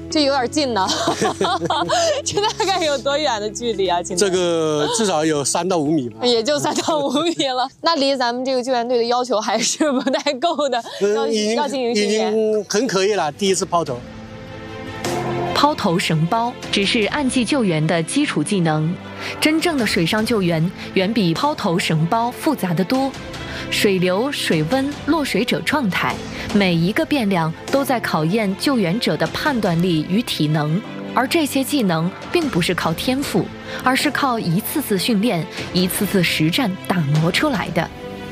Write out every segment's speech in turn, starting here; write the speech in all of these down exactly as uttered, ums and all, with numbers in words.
这有点近呢，这大概有多远的距离啊？请这个至少有三到五米吧， 也就三到五米了。那离咱们这个救援队的要求还是不太够的，要已经要进行训已练， 经很可以了。第一次抛投， 抛投绳包只是岸际救援的基础技能，真正的水上救援远比抛投绳包复杂得多。水流、水温、落水者状态，每一个变量都在考验救援者的判断力与体能，而这些技能并不是靠天赋，而是靠一次次训练、一次次实战打磨出来的。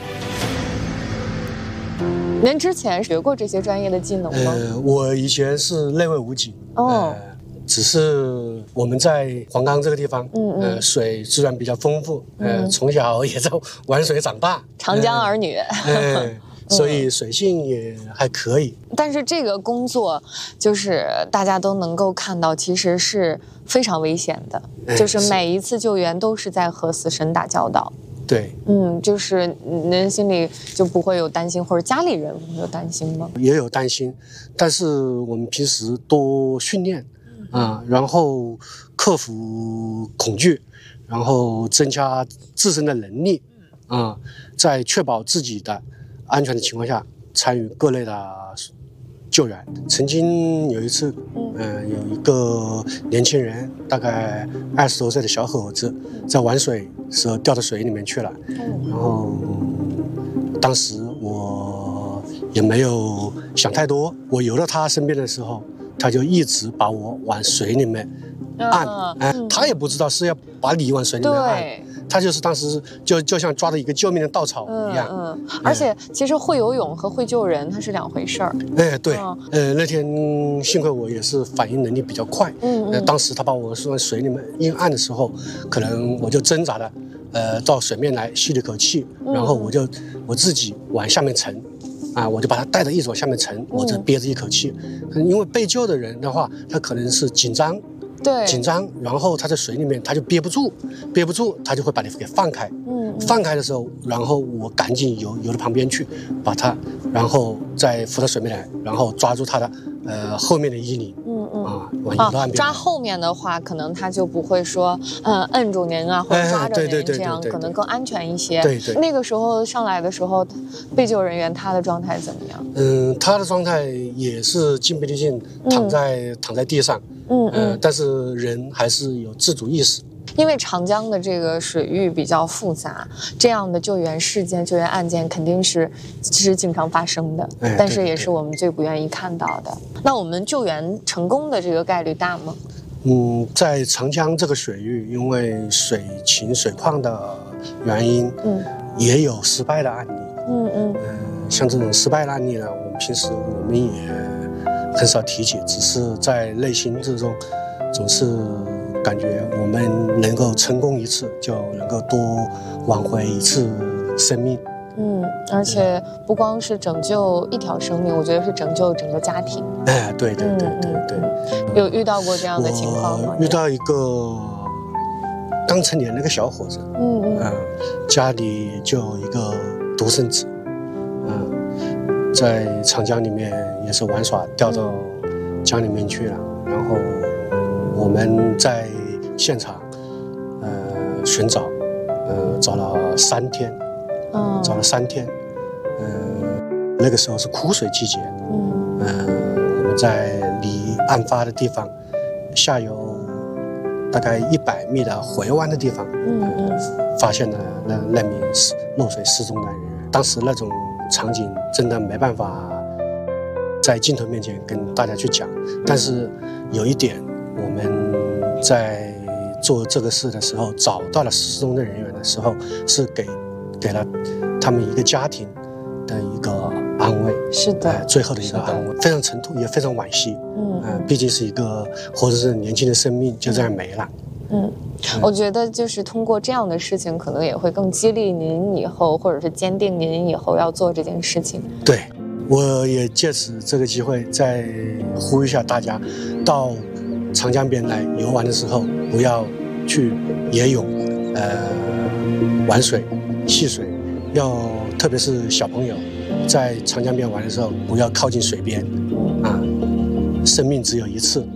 您之前学过这些专业的技能吗？ 呃，我以前是内卫武警， 哦。 呃只是我们在黄冈这个地方， 嗯嗯呃，水资源比较丰富，呃， 嗯从小也在玩水长大， 长江儿女， 呃呃、所以水性也还可以。 但是这个工作，就是大家都能够看到，其实是非常危险的， 哎、 就是每一次救援都是在和死神打交道。 对， 嗯，就是您心里就不会有担心，或者家里人会有担心吗？ 也有担心，但是我们平时多训练。啊、嗯，然后克服恐惧，然后增加自身的能力，啊、嗯，在确保自己的安全的情况下，参与各类的救援。曾经有一次，嗯、呃，有一个年轻人，大概二十多岁的小伙子，在玩水时候掉到水里面去了，然后当时我也没有想太多，我游到他身边的时候。他就一直把我往水里面按，哎、嗯，他也不知道是要把你往水里面按，他就是当时就就像抓到一个救命的稻草一样。 嗯，嗯而且其实会游泳和会救人它是两回事儿。 哎，对，嗯、呃，那天幸亏我也是反应能力比较快，嗯，呃，当时他把我往水里面硬按的时候，可能我就挣扎的，呃，到水面来吸了口气，然后我就我自己往下面沉。啊，我就把他带着一直往下面沉，我就憋着一口气。嗯、因为被救的人的话，他可能是紧张， 对， 紧张，然后他在水里面他就憋不住，憋不住，他就会把你给放开。嗯，放开的时候，然后我赶紧游游到旁边去，把他，然后再浮到水面来，然后抓住他的呃后面的衣领。嗯嗯啊，往游到岸边。 抓后面的话，可能他就不会说，嗯，摁住您啊，或者抓着您，这样可能更安全一些。 对对。 那个时候上来的时候，被救人员他的状态怎么样？ 嗯，他的状态也是筋疲力尽，躺在、嗯、躺在地上。嗯嗯、呃。但是人还是有自主意识。 因为长江的这个水域比较复杂，这样的救援事件、救援案件肯定是是经常发生的， 哎、 但是也是我们最不愿意看到的。那我们救援成功的这个概率大吗？ 嗯，在长江这个水域，因为水情水况的原因，嗯，也有失败的案例。嗯嗯。呃，像这种失败的案例呢，我们平时我们也很少提起，只是在内心之中总是。感觉我们能够成功一次，就能够多挽回一次生命。 嗯，而且不光是拯救一条生命，我觉得是拯救整个家庭。 哎，对对对对对。 嗯、有遇到过这样的情况吗？ 遇到一个刚成年那个小伙子，嗯嗯、呃，家里就有一个独生子，嗯、呃，在长江里面也是玩耍，掉到江里面去了，然后。我们在现场，呃，寻找，呃，找了三天，嗯，找了三天，呃，那个时候是枯水季节，嗯，呃，我们在离案发的地方下游大概一百米的回湾的地方，嗯嗯、呃，发现了那那名落水失踪的人员。当时那种场景真的没办法在镜头面前跟大家去讲，但是有一点。我们在做这个事的时候，找到了失踪的人员的时候，是给给了他们一个家庭的一个安慰。 是的， 呃、最后的一个安慰，非常沉痛，也非常惋惜。嗯，呃，毕竟是一个或者是年轻的生命就这样没了。 嗯，嗯我觉得就是通过这样的事情，可能也会更激励您以后，或者是坚定您以后要做这件事情。 对，我也借此这个机会再呼吁一下大家，到。长江边来游玩的时候，不要去野泳，呃，玩水、戏水，要特别是小朋友，在长江边玩的时候，不要靠近水边，啊，生命只有一次。